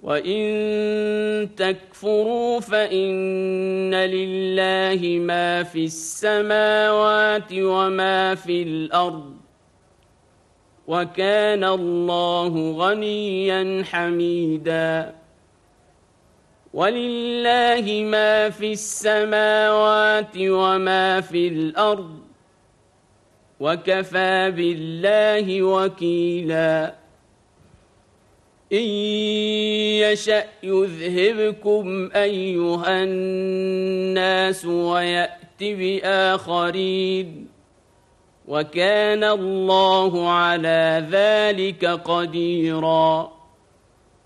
وَإِن تَكْفُرُوا فَإِنَّ لِلَّهِ مَا فِي السَّمَاوَاتِ وَمَا فِي الْأَرْضِ وَكَانَ اللَّهُ غَنِيًّا حَمِيدًا وَلِلَّهِ مَا فِي السَّمَاوَاتِ وَمَا في الْأَرْضِ وَكَفَى بِاللَّهِ وَكِيلًا إِن يَشَأْ يُذْهِبْكُمْ أَيُّهَا النَّاسُ وَيَأْتِ بِآخَرِينَ وَكَانَ اللَّهُ عَلَى ذَلِكَ قَدِيرًا